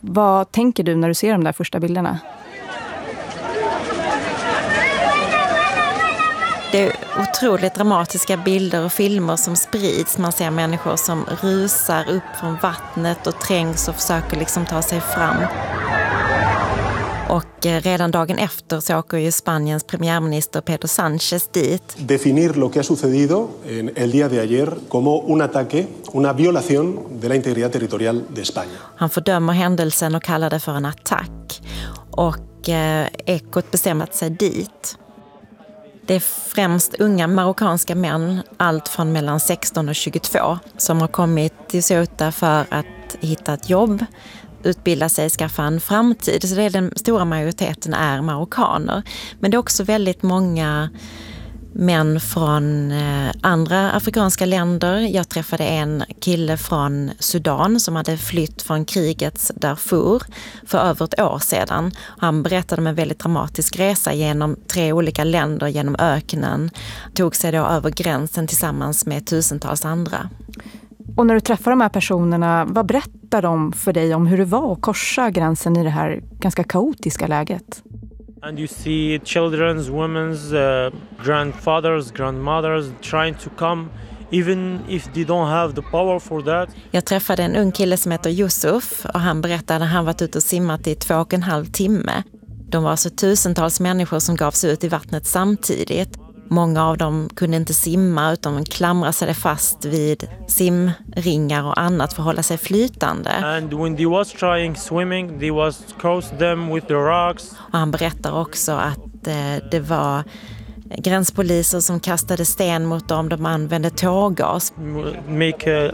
Vad tänker du när du ser de där första bilderna? Det är otroligt dramatiska bilder och filmer som sprids. Man ser människor som rusar upp från vattnet och trängs och försöker liksom ta sig fram. Och redan dagen efter så åker ju Spaniens premiärminister Pedro Sánchez dit. Definir lo que ha sucedido en el día de ayer como un ataque, una violación de la integridad territorial de España. Han fördömer händelsen och kallar det för en attack. Och Ekot bestämmat sig dit. Det är främst unga marockanska män, allt från mellan 16 och 22, som har kommit till Ceuta för att hitta ett jobb, utbilda sig, skaffa en framtid. Så det är den stora majoriteten är marockaner. Men det är också väldigt många män från andra afrikanska länder. Jag träffade en kille från Sudan som hade flytt från krigets Darfur för över ett år sedan. Han berättade om en väldigt dramatisk resa genom 3 olika länder, genom öknen. Tog sig då över gränsen tillsammans med tusentals andra. Och när du träffar de här personerna, vad berättar de för dig om hur det var att korsa gränsen i det här ganska kaotiska läget? And you see children's, women's, grandfathers, grandmothers trying to come, even if they don't have the power for that. Jag träffade en ung kille som heter Yusuf och han berättade att han varit ute och simmat i 2,5 timme. De var alltså tusentals människor som gav sig ut i vattnet samtidigt. Många av dem kunde inte simma utan de klamrade sig fast vid simringar och annat för att hålla sig flytande. And when they was trying swimming, they was cross them with the rocks. Och han berättar också att det var gränspoliser som kastade sten mot dem. De använde tårgas. Make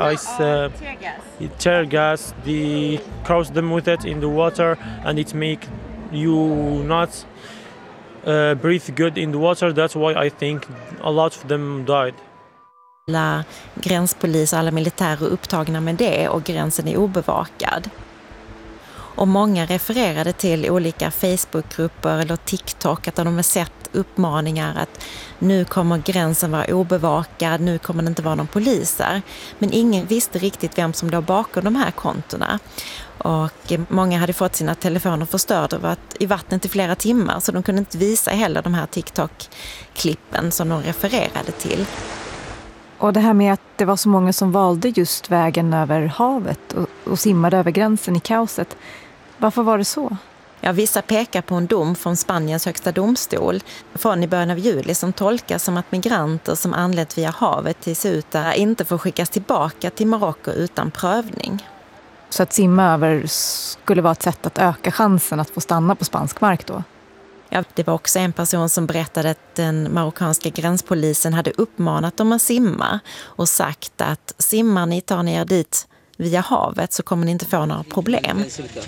tear gas. They cross them with it in the water and it make you not breathe good in the water. That's why I think a lot of them died. Alla gränspolis och alla militärer är upptagna med det och gränsen är obevakad. Och många refererade till olika Facebookgrupper eller TikTok att de har sett uppmaningar att nu kommer gränsen vara obevakad, nu kommer det inte vara någon poliser. Men ingen visste riktigt vem som låg bakom de här kontona. Och många hade fått sina telefoner förstörda och varit i vattnet i flera timmar så de kunde inte visa heller de här TikTok-klippen som de refererade till. Och det här med att det var så många som valde just vägen över havet och simmade över gränsen i kaoset. Varför var det så? Ja, vissa pekar på en dom från Spaniens högsta domstol från i början av juli som tolkas som att migranter som anlänt via havet till Ceuta inte får skickas tillbaka till Marocko utan prövning. Så att simma över skulle vara ett sätt att öka chansen att få stanna på spansk mark då? Ja, det var också en person som berättade att den marockanska gränspolisen hade uppmanat dem att simma och sagt att simmar ni, tar ni er dit via havet så kommer ni inte få några problem.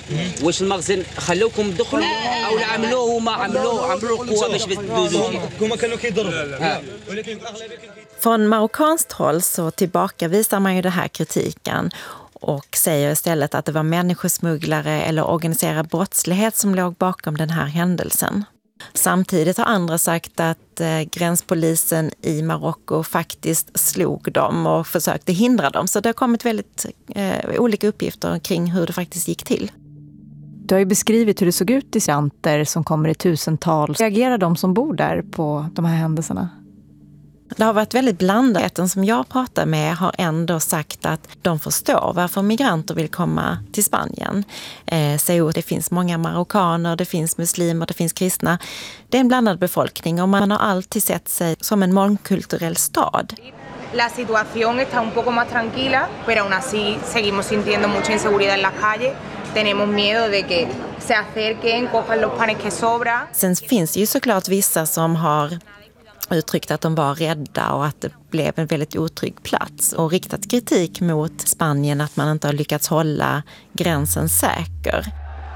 Från marockanskt håll så tillbakavisar man ju den här kritiken och säger istället att det var människosmugglare eller organiserad brottslighet som låg bakom den här händelsen. Samtidigt har andra sagt att gränspolisen i Marocko faktiskt slog dem och försökte hindra dem. Så det har kommit väldigt olika uppgifter kring hur det faktiskt gick till. Du har ju beskrivit hur det såg ut i migranter som kommer i tusentals. Reagerar de som bor där på de här händelserna? Det har varit väldigt blandat. Den som jag pratar med har ändå sagt att de förstår varför migranter vill komma till Spanien. Det finns många marockaner, det finns muslimer, det finns kristna. Det är en blandad befolkning och man har alltid sett sig som en mångkulturell stad. La situación está un poco más tranquila, pero aún así seguimos sintiendo mucha inseguridad en la calle. Tenemos miedo de que se acerquen, cojan los panes que sobra. Sen finns ju såklart vissa som har uttryckt att de var rädda och att det blev en väldigt otrygg plats och riktat kritik mot Spanien att man inte har lyckats hålla gränsen säker.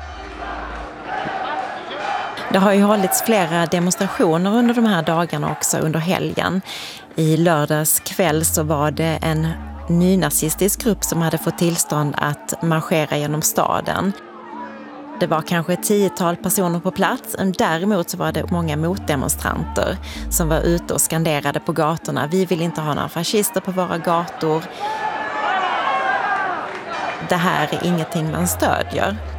Det har ju hållits flera demonstrationer under de här dagarna också under helgen. I lördags kväll så var det en nynazistisk grupp som hade fått tillstånd att marschera genom staden. Det var kanske 10-tal personer på plats, men däremot så var det många motdemonstranter som var ute och skanderade på gatorna. Vi vill inte ha några fascister på våra gator. Det här är ingenting man stödjer.